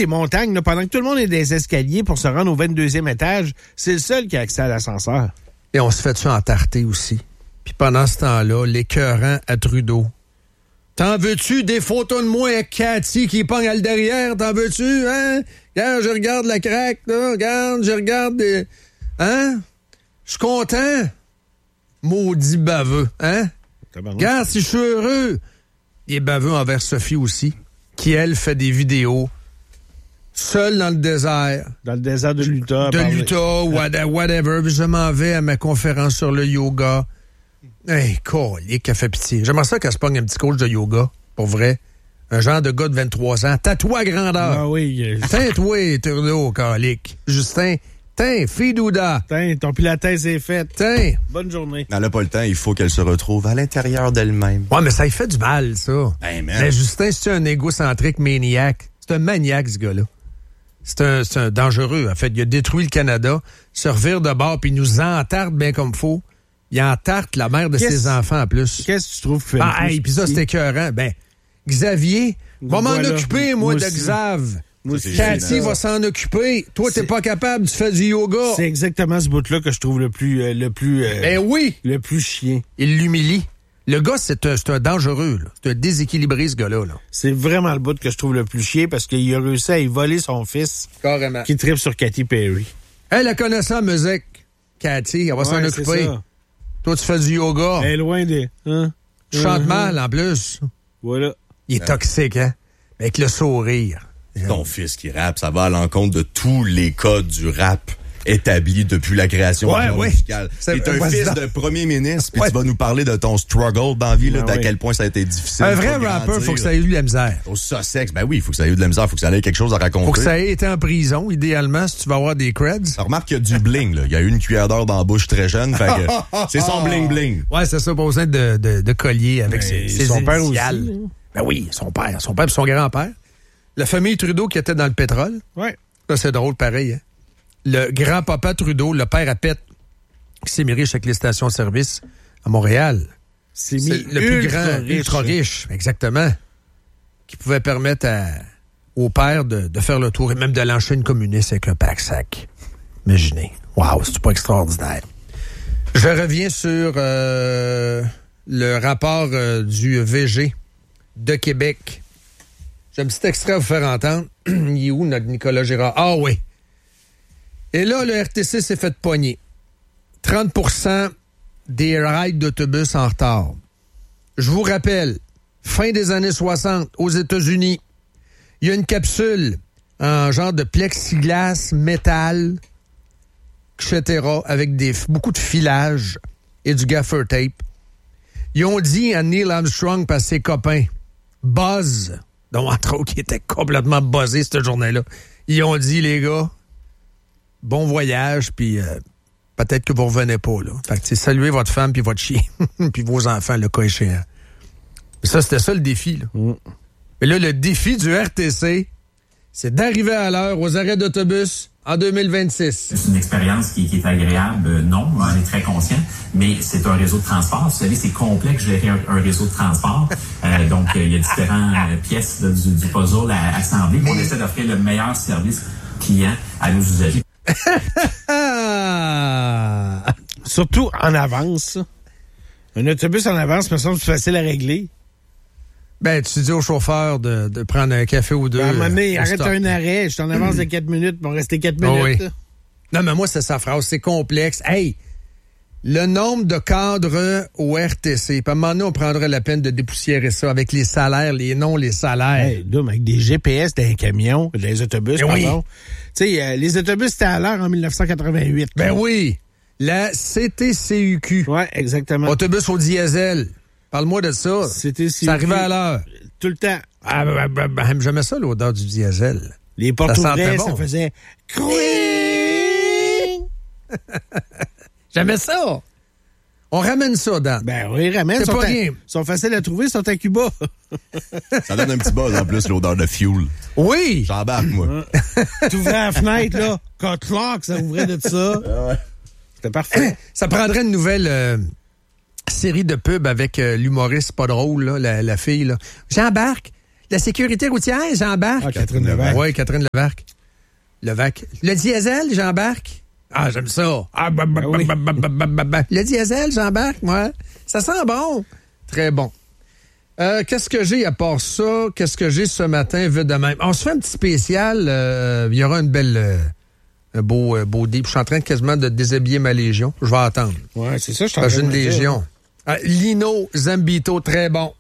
les montagnes, là, pendant que tout le monde est des escaliers pour se rendre au 22e étage, c'est le seul qui a accès à l'ascenseur. Et on se fait ça entarter aussi. Puis pendant ce temps-là, l'écœurant à Trudeau. T'en veux-tu des photos de moi avec Cathy qui pogne à le derrière? T'en veux-tu, hein? Regarde, je regarde la craque, là. Regarde, je regarde des... Hein? Je suis content. Maudit baveux, hein? Regarde, si je suis heureux. Il est baveux envers Sophie aussi, qui, elle, fait des vidéos seule dans le désert. Dans le désert de l'Utah. De l'Utah, whatever. Puis je m'en vais à ma conférence sur le yoga. Hey, colique, elle fait pitié. J'aimerais ça qu'elle se pogne un petit coach de yoga, pour vrai. Un genre de gars de 23 ans. Tatoué à grandeur. Ah oui. Tatoué, Trudeau, colique. Justin, Fidouda. Ton pilates est fait. Bonne journée. Elle n'a pas le temps, il faut qu'elle se retrouve à l'intérieur d'elle-même. Ouais, mais ça lui fait du mal, ça. Ben, man. Mais Justin, c'est un égocentrique maniaque. C'est un maniaque, ce gars-là. C'est un dangereux. En fait, il a détruit le Canada, se revire de bord, puis il nous entarde bien comme faut. Il entarte la mère de ses enfants, en plus. Qu'est-ce que tu trouves fait? Puis ça, c'est écœurant. Ben, Xavier, va m'en occuper, moi, de Xav. Cathy va s'en occuper. Toi, t'es pas capable, tu fais du yoga. C'est exactement ce bout-là que je trouve le plus ben oui! Le plus chien. Il l'humilie. Le gars, c'est un dangereux, là. C'est un déséquilibré, ce gars-là. Là. C'est vraiment le bout que je trouve le plus chien parce qu'il a réussi à y voler son fils. Carrément. Qui tripe sur Katy Perry. Elle la connaissait en musique, Cathy. Elle va s'en occuper. Toi, tu fais du yoga. Elle est loin des... Hein? Tu chantes mal, en plus. Voilà. Il est toxique, hein? Avec le sourire. Ton fils qui rappe, ça va à l'encontre de tous les codes du rap établis depuis la création musicale. C'est un fils de premier ministre, puis tu vas nous parler de ton struggle dans la vie, d'à quel point ça a été difficile. Un vrai rappeur, faut que ça ait eu de la misère. Au Sussex, ben oui, il faut que ça ait eu de la misère, faut que ça ait quelque chose à raconter. Faut que ça ait été en prison, idéalement, si tu vas avoir des creds. Remarque qu'il y a du bling, là. Il y a eu une cuillère d'or dans la bouche très jeune, fait que c'est son bling-bling. Ouais, c'est ça, pas besoin de collier avec ses son père initiales. Aussi. Ben oui, son père et son grand-père. La famille Trudeau qui était dans le pétrole. Ouais. Ça, c'est drôle, pareil, hein. Le grand-papa Trudeau, le père à pète, qui s'est mis riche avec les stations-service à Montréal. C'est le plus grand, ultra riche, exactement, qui pouvait permettre au père de faire le tour et même de lancer une communiste avec un pack-sac. Imaginez. Wow, c'est pas extraordinaire. Je reviens sur le rapport du VG de Québec. J'ai un petit extrait à vous faire entendre. Il est où, notre Nicolas Girard? Ah oui. Et là, le RTC s'est fait pogner. 30% des rides d'autobus en retard. Je vous rappelle, fin des années 60, aux États-Unis, il y a une capsule en genre de plexiglas, métal, etc., avec beaucoup de filage et du gaffer tape. Ils ont dit à Neil Armstrong par ses copains, Buzz, dont entre autres, qui était complètement buzzé cette journée-là, ils ont dit, les gars, bon voyage, puis peut-être que vous revenez pas, là. Fait que, saluez votre femme puis votre chien, puis vos enfants, le cas échéant. Ça, c'était ça le défi, là. Mais là, le défi du RTC, c'est d'arriver à l'heure aux arrêts d'autobus en 2026. C'est une expérience qui est agréable, non, on est très conscient, mais c'est un réseau de transport. Vous savez, c'est complexe gérer un réseau de transport. Donc, il y a différentes pièces du puzzle à assembler. On essaie d'offrir le meilleur service client à nos usagers. Surtout en avance. Un autobus en avance me semble plus facile à régler. Ben, tu dis au chauffeur de prendre un café ou deux. À un moment donné, arrête un arrêt, je t'en avance de 4 minutes, il va rester 4 minutes. Oh oui. Non, mais moi, c'est sa phrase, c'est complexe. Hey, le nombre de cadres au RTC, puis à un moment donné, on prendrait la peine de dépoussiérer ça avec les salaires, les noms, les salaires. Hey, avec des GPS dans les camions, dans les autobus, pardon. Tu sais, les autobus, c'était à l'heure en 1988. Ben oui, la CTCUQ. Ouais, exactement. Autobus au diesel. Parle-moi de ça. Ça arrivait à l'heure. Tout le temps. J'aimais ça, l'odeur du diesel. Les portes ouvraient, ça faisait... J'aimais ça. On ramène ça, Dan. Ben oui, ramène. C'est pas rien. Ils sont faciles à trouver, ils sont à Cuba. Ça donne un petit buzz, en plus, l'odeur de fuel. Oui. J'embarque, moi. T'ouvrais la fenêtre, là. Clock, ça ouvrait de ça. Ouais. C'était parfait. Ça prendrait une nouvelle... série de pubs avec l'humoriste pas drôle, là, la fille. Là. J'embarque. la sécurité routière, j'embarque. Ah, Catherine Levac. Oui, Catherine Levac. Le diesel, j'embarque. Ah, j'aime ça. Oui. Le diesel, j'embarque, moi. Ça sent bon. Très bon. Qu'est-ce que j'ai à part ça? Qu'est-ce que j'ai ce matin, vu de même? On se fait un petit spécial. Il y aura une belle... un beau deep. Je suis en train quasiment de déshabiller ma légion. Je vais attendre. Ouais, c'est ça, je suis en train de une me dire. légion. Lino Zambito, très bon.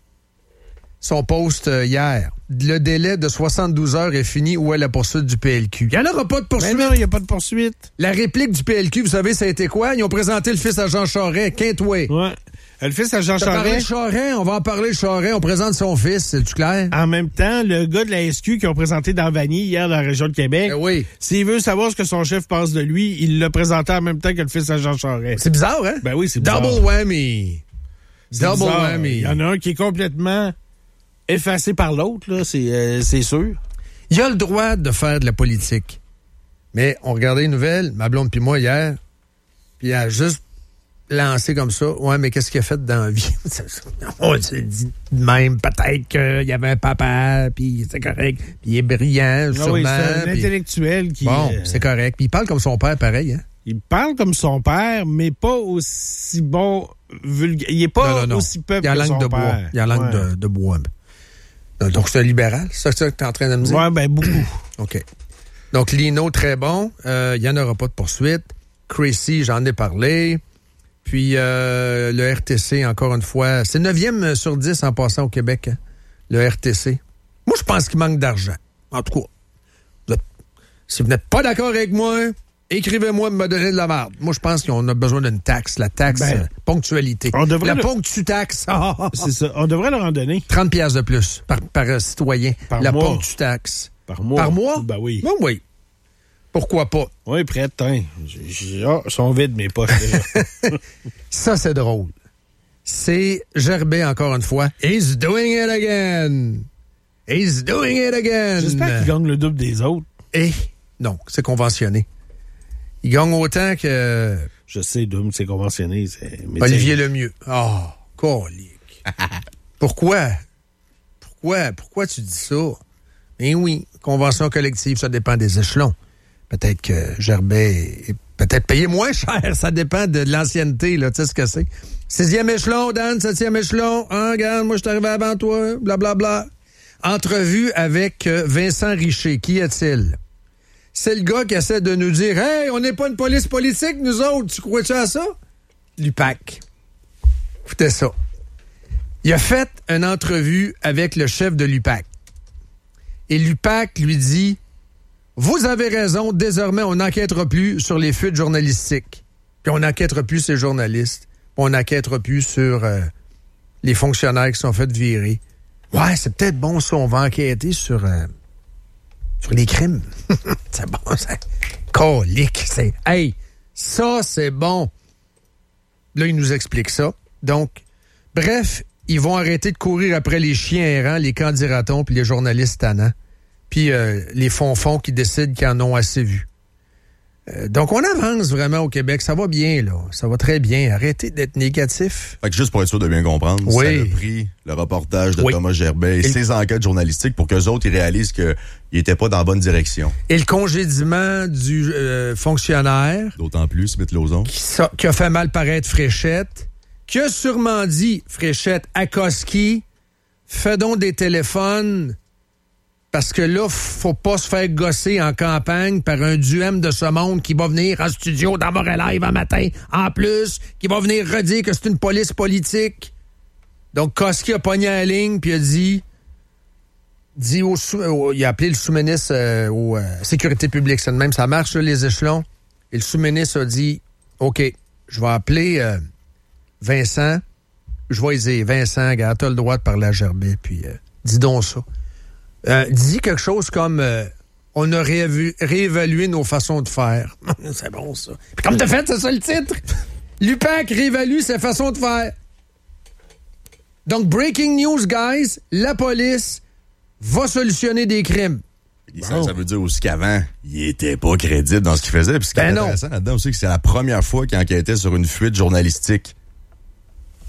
Son post hier. Le délai de 72 heures est fini. Où est la poursuite du PLQ? Il n'y en aura pas de poursuite. Mais non, il n'y a pas de poursuite. La réplique du PLQ, vous savez, ça a été quoi? Ils ont présenté le fils à Jean Charest, Quintway. Ouais. Le fils à Jean Charest. On va en parler, Charest. On présente son fils, c'est-tu clair? En même temps, le gars de la SQ qui ont présenté dans Vanier hier dans la région de Québec, oui. S'il veut savoir ce que son chef pense de lui, il l'a présenté en même temps que le fils à Jean Charest. C'est bizarre, hein? Ben oui, c'est bizarre. Double whammy. Double whammy. Il y en a un qui est complètement effacé par l'autre, là, c'est sûr. Il a le droit de faire de la politique. Mais on regardait les nouvelles, ma blonde puis moi hier, puis il a juste lancé comme ça. Ouais, mais qu'est-ce qu'il a fait dans la vie? On s'est dit de même, peut-être qu'il y avait un papa, puis c'est correct, puis il est brillant, sûrement. Oui, c'est un intellectuel qui... Bon, c'est correct. Puis il parle comme son père, pareil, hein? Il parle comme son père, mais pas aussi bon... Il est pas aussi peuple que son père. Il a la langue de bois. Donc, c'est un libéral, c'est ça que tu es en train de me dire? Oui, ben beaucoup. OK. Donc, Lino, très bon. Il n'y en aura pas de poursuite. Crazy, j'en ai parlé. Puis, le RTC, encore une fois, c'est 9e sur 10 en passant au Québec, hein, le RTC. Moi, je pense qu'il manque d'argent. En tout cas, si vous n'êtes pas d'accord avec moi, écrivez-moi et me donner de la merde. Moi, je pense qu'on a besoin d'une taxe, la taxe ponctualité. La ponctu-taxe. C'est ça. On devrait leur en donner. 30$ de plus par citoyen. La ponctu-taxe. Par mois. Par mois? Ben oui. Ben oui. Pourquoi pas? Oui, prête, hein. Sont vides mes poches. Ça, c'est drôle. C'est Gerbet, encore une fois. He's doing it again. He's doing it again. J'espère qu'il gagne le double des autres. Non, c'est conventionné. Il gagne autant que... Je sais, Doom, c'est conventionné. Olivier Lemieux. Colique. Pourquoi? Pourquoi tu dis ça? Eh oui, convention collective, ça dépend des échelons. Peut-être que Gerbet est peut-être payé moins cher. Ça dépend de l'ancienneté, là. Tu sais ce que c'est. 6e échelon, Dan, 7e échelon. Regarde, moi, je suis arrivé avant toi. Blablabla. Entrevue avec Vincent Richer. Qui est-il? C'est le gars qui essaie de nous dire « Hey, on n'est pas une police politique, nous autres. Tu crois-tu à ça? » L'UPAC. Écoutez ça. Il a fait une entrevue avec le chef de l'UPAC. Et l'UPAC lui dit « Vous avez raison, désormais, on n'enquêtera plus sur les fuites journalistiques. Puis on n'enquêtera plus ces journalistes. Puis on n'enquêtera plus sur les fonctionnaires qui sont faits virer. Ouais, c'est peut-être bon ça, on va enquêter sur les crimes. C'est bon, ça. Colique, c'est... Hey, ça, c'est bon. » Là, il nous explique ça. Donc, bref, ils vont arrêter de courir après les chiens errants, les candidatons puis les journalistes tannants. Puis les fonds qui décident qu'ils en ont assez vu. Donc, on avance vraiment au Québec. Ça va bien, là. Ça va très bien. Arrêtez d'être négatif. Fait que juste pour être sûr de bien comprendre, ça a pris le reportage de Thomas Gerbet et ses enquêtes journalistiques pour qu'eux autres, ils réalisent qu'ils n'étaient pas dans la bonne direction. Et le congédiement du fonctionnaire... D'autant plus, Smith-Lauzon. Qui a fait mal paraître Fréchette, qui a sûrement dit, Fréchette, à Koski, fais donc des téléphones... Parce que là, faut pas se faire gosser en campagne par un duem de ce monde qui va venir en studio dans Morelive un matin, en plus, qui va venir redire que c'est une police politique. Donc, Koski a pogné la ligne puis a dit il a appelé le sous-ministre aux sécurité publique. C'est de même, ça marche, là, les échelons. Et le sous-ministre a dit, OK, je vais appeler Vincent. Je vais lui dire, Vincent, gars, t'as le droit de parler à Gerbet, puis dis donc ça. Dis quelque chose comme on a réévalué nos façons de faire. C'est bon, ça. Puis comme t'as fait, c'est ça le titre. L'UPAC réévalue ses façons de faire. Donc, breaking news, guys, la police va solutionner des crimes. Ça veut dire aussi qu'avant, il était pas crédible dans ce qu'il faisait. Puis ce qui est intéressant là-dedans aussi, que c'est la première fois qu'il enquêtait sur une fuite journalistique.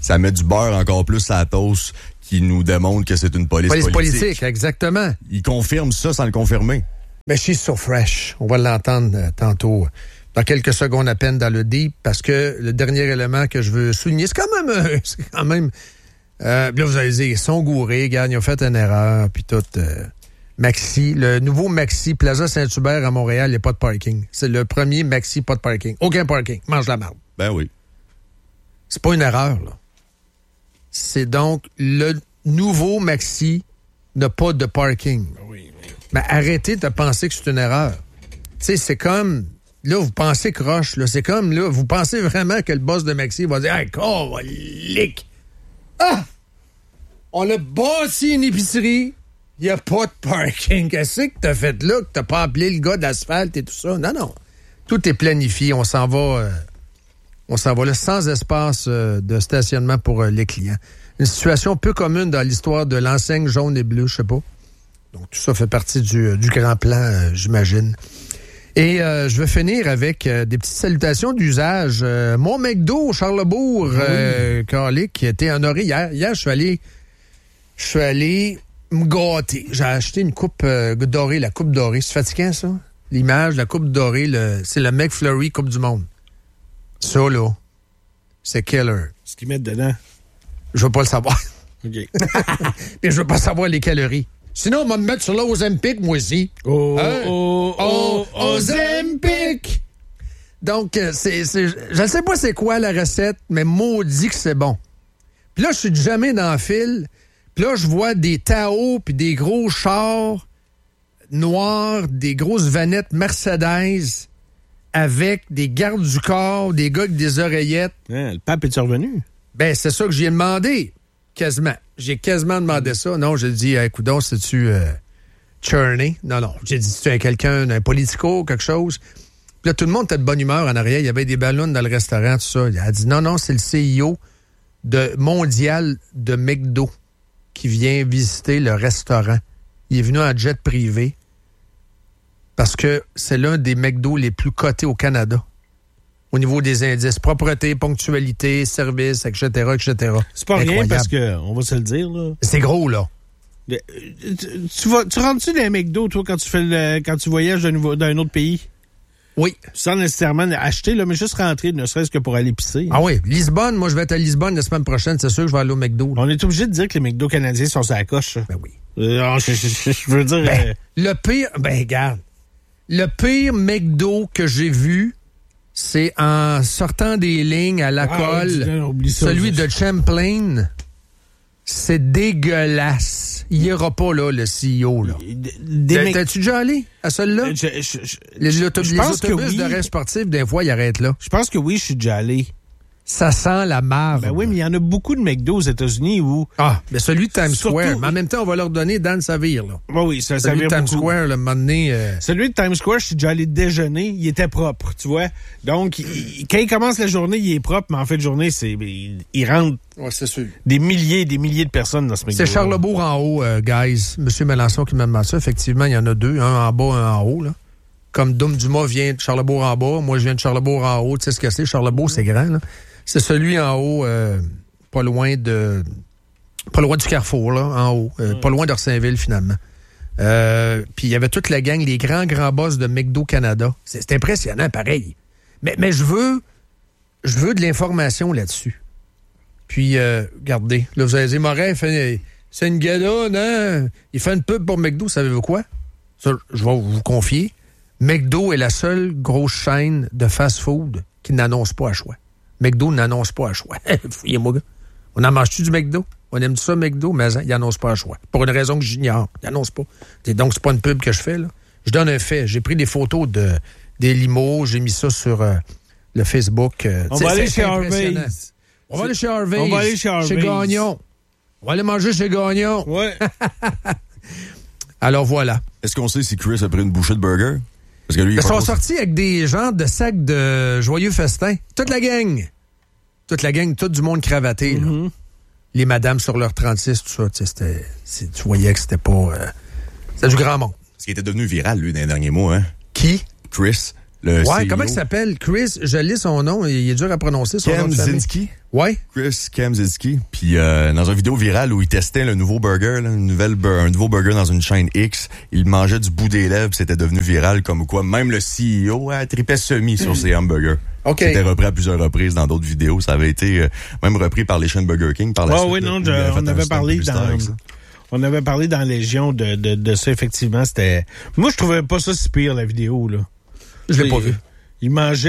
Ça met du beurre encore plus à la toast qui nous démontre que c'est une police politique. Exactement. Il confirme ça sans le confirmer. Mais she's so fresh. On va l'entendre tantôt, dans quelques secondes à peine dans le deep, parce que le dernier élément que je veux souligner, c'est quand même... là, vous allez dire, ils sont gourés, regarde, ils ont fait une erreur, puis tout... Maxi, le nouveau Maxi, Plaza Saint-Hubert à Montréal, il n'y a pas de parking. C'est le premier Maxi, pas de parking. Aucun parking. Mange la marde. Ben oui. C'est pas une erreur, là. C'est donc le nouveau Maxi n'a pas de parking. Oui. Mais arrêtez de penser que c'est une erreur. Tu sais, c'est comme... Là, vous pensez croche, là. C'est comme, là, vous pensez vraiment que le boss de Maxi va dire « Hey, colique! Ah! On a bâti une épicerie... Il n'y a pas de parking. Qu'est-ce que t'as fait là, que t'as pas appelé le gars d'asphalte et tout ça? Non. Tout est planifié. On s'en va là sans espace de stationnement pour les clients. Une situation peu commune dans l'histoire de l'enseigne jaune et bleue, je sais pas. Donc, tout ça fait partie du grand plan, j'imagine. Et je vais finir avec des petites salutations d'usage. Mon McDo, Charlesbourg, Carlick, qui a été honoré hier. Hier, je suis allé me gâter. J'ai acheté une coupe dorée, la coupe dorée. C'est fatigant, ça? L'image, la coupe dorée, c'est le McFlurry Coupe du Monde. Ça, là, c'est killer. Ce qu'ils mettent dedans. Je veux pas le savoir. OK. Mais je veux pas savoir les calories. Sinon, on va me mettre sur l'Ozempic, moi aussi. Ozempic! Donc, je ne sais pas c'est quoi la recette, mais maudit que c'est bon. Puis là, je suis jamais dans le fil. Puis là, je vois des Taos puis des gros chars noirs, des grosses vanettes Mercedes avec des gardes du corps, des gars avec des oreillettes. Le pape est-tu revenu? Ben, c'est ça que j'ai demandé. Quasiment. J'ai quasiment demandé ça. Non, j'ai dit, écoute donc, c'est-tu Cherney? Non. J'ai dit, c'est-tu quelqu'un, un politico, quelque chose? Puis là, tout le monde était de bonne humeur en arrière. Il y avait des ballons dans le restaurant, tout ça. Il a dit, non, c'est le CEO mondial de McDo qui vient visiter le restaurant. Il est venu en jet privé parce que c'est l'un des McDo les plus cotés au Canada au niveau des indices. Propreté, ponctualité, service, etc., etc. C'est pas rien parce que, on va se le dire, là. C'est gros, là. Tu rentres-tu dans les McDo, toi, quand tu voyages d'un autre pays? Oui. Sans nécessairement acheter, là, mais juste rentrer, ne serait-ce que pour aller pisser. Ah oui. Lisbonne, moi, je vais être à Lisbonne la semaine prochaine. C'est sûr que je vais aller au McDo. Là. On est obligé de dire que les McDo canadiens sont sur la coche. Ben oui. Je veux dire... le pire... Ben, regarde. Le pire McDo que j'ai vu, c'est en sortant des lignes à la colle, celui de Champlain. C'est dégueulasse. Il n'y aura pas, là, le CEO, là. T'as-tu déjà allé à celui-là? Les autobus de rêve sportif, des fois, ils arrêtent là. Je pense que oui, je suis déjà allé. Ça sent la marde. Ben oui, mais il y en a beaucoup de McDo aux États-Unis où... Ah, mais celui de Times Square. Mais en même temps, on va leur donner Dan Savir, là. Oui, ça celui de Times beaucoup. Square, le moment donné... Celui de Times Square, je suis déjà allé déjeuner. Il était propre, tu vois. Donc, quand il commence la journée, il est propre, mais en fin de journée, il rentre c'est sûr. des milliers de personnes dans ce McDo. C'est Charlesbourg en haut, guys. Monsieur Mélenchon qui m'a demandé ça. Effectivement, il y en a deux. Un en bas, un en haut, là. Comme Dom Dumas vient de Charlesbourg en bas, moi, je viens de Charlesbourg en haut. Tu sais ce que c'est? Charlesbourg, c'est grand, là. C'est celui en haut, pas loin du Carrefour, là, en haut. Pas loin d'Orsainville, finalement. Puis il y avait toute la gang, les grands boss de McDo Canada. C'est impressionnant, pareil. Mais je veux de l'information là-dessus. Puis, regardez, là, vous avez dit, Morin, c'est une gueule, hein? Il fait une pub pour McDo, savez-vous quoi? Ça, je vais vous confier. McDo est la seule grosse chaîne de fast-food qui n'annonce pas à choix. McDo n'annonce pas à choix. Fouillez-moi, gars. On en mange-tu du McDo? On aime ça, McDo, mais il n'annonce pas à choix. Pour une raison que j'ignore. Il n'annonce pas. Donc, c'est pas une pub que je fais, là. Je donne un fait. J'ai pris des photos des limos. J'ai mis ça sur le Facebook. On va aller chez Harvey's. On va aller chez Harvey's. On va aller chez Harvey's. Chez Gagnon. On va aller manger chez Gagnon. Ouais. Alors, voilà. Est-ce qu'on sait si Chris a pris une bouchée de burger? Parce que lui, ils sont sortis avec des genres de sacs de joyeux festin. Toute la gang, tout du monde cravaté. Là. Les madames sur leur 36, tout ça. Tu voyais que c'était pas... c'était du grand monde. Ce qui était devenu viral, lui, dans les derniers mois. Hein? Qui? Chris. le CEO. Comment il s'appelle? Chris, je lis son nom, il est dur à prononcer, son nom de famille. Kempczynski? Ouais. Chris Kempczynski. Puis dans une vidéo virale où il testait le nouveau burger, là, un nouveau burger dans une chaîne X, il mangeait du bout des lèvres, c'était devenu viral comme quoi même le CEO tripait semi sur ses hamburgers. Okay. C'était repris à plusieurs reprises dans d'autres vidéos. Ça avait été même repris par les chaînes Burger King par la suite. Oui, non, on avait parlé on avait parlé dans Légion de ça, effectivement. C'était. Moi, je trouvais pas ça si pire, la vidéo, là. Je l'ai pas vu. Il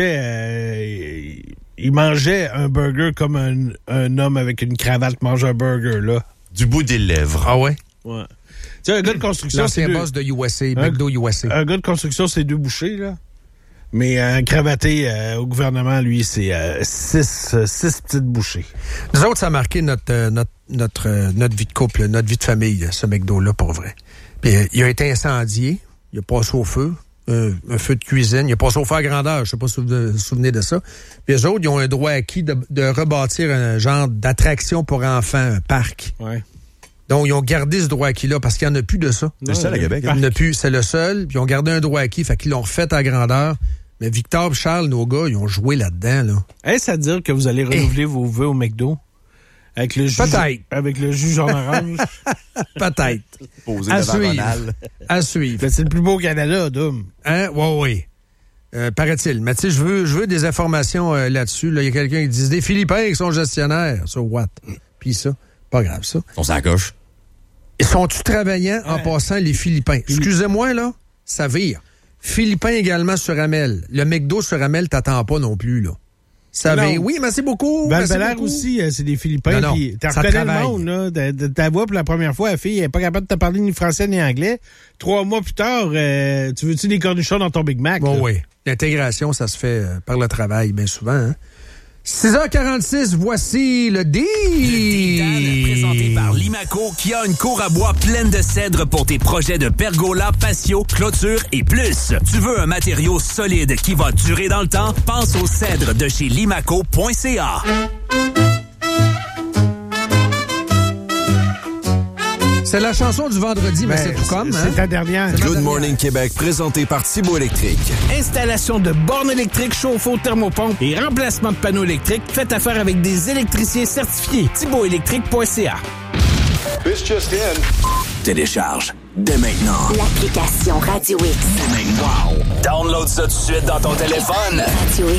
mangeait un burger comme un homme avec une cravate mange un burger, là. Du bout des lèvres. Ah ouais? Ouais. Tu sais, un gars de construction. L'ancien boss de USA, McDo USA. Un gars de construction, c'est 2 bouchées, là. Mais un cravaté au gouvernement, lui, c'est 6 petites bouchées. Nous autres, ça a marqué notre vie de couple, notre vie de famille, ce McDo-là, pour vrai. Puis il a été incendié, il a passé au feu, un feu de cuisine, il a passé au feu à grandeur, je sais pas si vous vous souvenez de ça. Puis eux autres, ils ont un droit acquis de rebâtir un genre d'attraction pour enfants, un parc. Ouais. Donc, ils ont gardé ce droit acquis-là parce qu'il n'y en a plus de ça. C'est le seul à Québec. Il n'y en a plus, c'est le seul. Puis ils ont gardé un droit acquis, fait qu'ils l'ont refait à grandeur. Mais Victor et Charles, nos gars, ils ont joué là-dedans, là. Est-ce à dire que vous allez renouveler vos vœux au McDo? Avec le jus. Peut-être. Avec le jus jaune-orange? Peut-être. Posé À devant suivre. Ronald. À suivre. C'est le plus beau au Canada, Dom. Hein? Oui. Paraît-il. Mais tu sais, je veux des informations là-dessus. Là, il y a quelqu'un qui dit des Philippins qui sont gestionnaires. So what? Puis ça, pas grave, ça. On s'accroche. Sont-tu travaillants en passant les Philippins? Excusez-moi, là, ça vire. Philippins également sur Amel. Le McDo sur Amel, t'attends pas non plus, là. Ça vire. Oui, merci beaucoup. Val-Bélair aussi, c'est des Philippins. Non, puis t'as ça reconnais travaille. le monde, là. Ta voix pour la première fois, la fille, elle est pas capable de te parler ni français ni anglais. 3 mois plus tard, tu veux-tu des cornichons dans ton Big Mac? Bon, oui. L'intégration, ça se fait par le travail, bien souvent, hein. 6h46, voici le deal. Présenté par Limaco, qui a une cour à bois pleine de cèdres pour tes projets de pergola, patio, clôture et plus. Tu veux un matériau solide qui va durer dans le temps? Pense aux cèdres de chez limaco.ca. C'est la chanson du vendredi, mais c'est tout comme. C'est Hein? ta dernière. Good Morning Québec, présenté par Thibault Électrique. Installation de bornes électriques, chauffe-eau, thermopompe et remplacement de panneaux électriques. Faites affaire avec des électriciens certifiés. ThibaultElectrique.ca. This just in. Télécharge dès maintenant. L'application Radio X. Wow! Download ça tout de suite dans ton téléphone. Radio